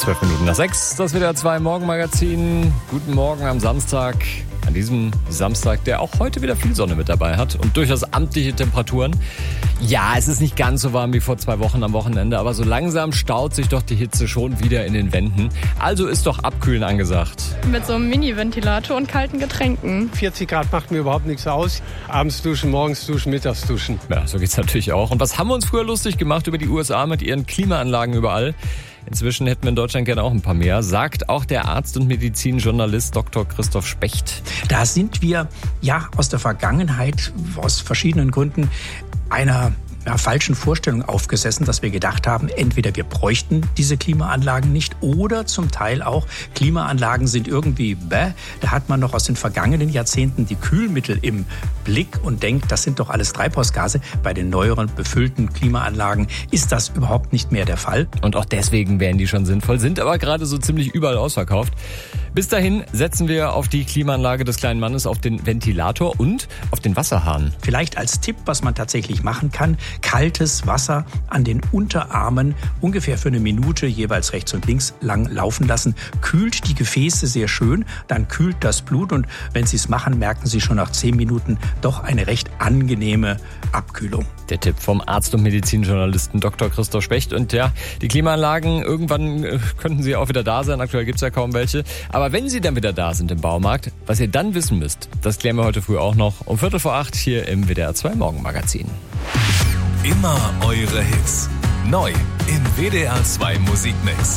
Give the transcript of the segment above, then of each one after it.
12 Minuten nach 6, das WDR 2 Morgenmagazin. Guten Morgen am Samstag. An diesem Samstag, der auch heute wieder viel Sonne mit dabei hat und durchaus amtliche Temperaturen. Ja, es ist nicht ganz so warm wie vor 2 Wochen am Wochenende, aber so langsam staut sich doch die Hitze schon wieder in den Wänden. Also ist doch Abkühlen angesagt. Mit so einem Mini-Ventilator und kalten Getränken. 40 Grad macht mir überhaupt nichts aus. Abends duschen, morgens duschen, mittags duschen. Ja, so geht's natürlich auch. Und was haben wir uns früher lustig gemacht über die USA mit ihren Klimaanlagen überall? Inzwischen hätten wir in Deutschland gerne auch ein paar mehr, sagt auch der Arzt und Medizinjournalist Dr. Christoph Specht. Da sind wir ja aus der Vergangenheit aus verschiedenen Gründen einer falschen Vorstellung aufgesessen, dass wir gedacht haben, entweder wir bräuchten diese Klimaanlagen nicht oder zum Teil auch Klimaanlagen sind irgendwie Da hat man noch aus den vergangenen Jahrzehnten die Kühlmittel im Blick und denkt, das sind doch alles Treibhausgase. Bei den neueren befüllten Klimaanlagen ist das überhaupt nicht mehr der Fall. Und auch deswegen wären die schon sinnvoll, sind aber gerade so ziemlich überall ausverkauft. Bis dahin setzen wir auf die Klimaanlage des kleinen Mannes, auf den Ventilator und auf den Wasserhahn. Vielleicht als Tipp, was man tatsächlich machen kann, kaltes Wasser an den Unterarmen ungefähr für 1 Minute jeweils rechts und links lang laufen lassen. Kühlt die Gefäße sehr schön, dann kühlt das Blut und wenn Sie es machen, merken Sie schon nach 10 Minuten doch eine recht angenehme Abkühlung. Der Tipp vom Arzt und Medizinjournalisten Dr. Christoph Specht. Und ja, die Klimaanlagen, irgendwann könnten sie auch wieder da sein. Aktuell gibt es ja kaum welche. Aber wenn sie dann wieder da sind im Baumarkt, was ihr dann wissen müsst, das klären wir heute früh auch noch um 7:45 hier im WDR 2 Morgenmagazin. Immer eure Hits. Neu im WDR 2 Musikmix.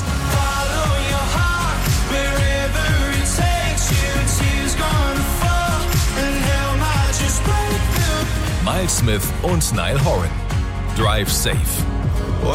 Miles Smith und Niall Horan. Drive Safe.